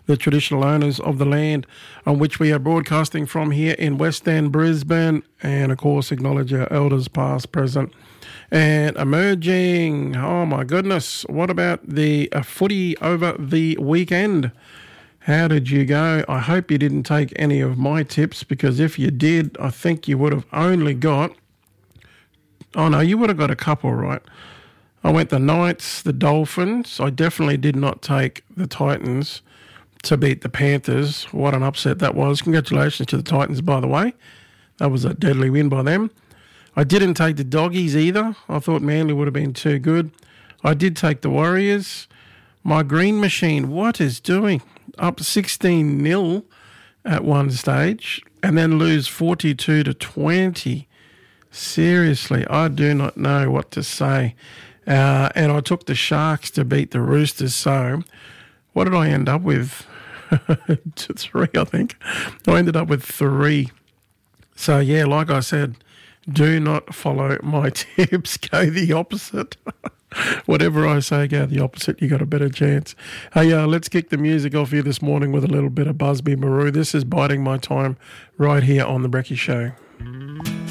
the traditional owners of the land on which we are broadcasting from here in West End, Brisbane, and of course acknowledge our elders past, present and emerging. Oh my goodness, what about the footy over the weekend? How did you go? I hope you didn't take any of my tips, because if you did, I think you would have only got... Oh no, you would have got a couple right. I went the Knights, the Dolphins. I definitely did not take the Titans to beat the Panthers. What an upset that was. Congratulations to the Titans, by the way. That was a deadly win by them. I didn't take the Doggies either. I thought Manly would have been too good. I did take the Warriors. My green machine, what is doing? Up 16-0 at one stage and then lose 42-20. Seriously, I do not know what to say. And I took the Sharks to beat the Roosters. So what did I end up with? 3, I think. I ended up with 3. So, yeah, like I said, do not follow my tips. Go the opposite. Whatever I say, go the opposite. You got a better chance. Hey, let's kick the music off here this morning with a little bit of Busby Marou. This is Biding My Time right here on The Brekkie Show.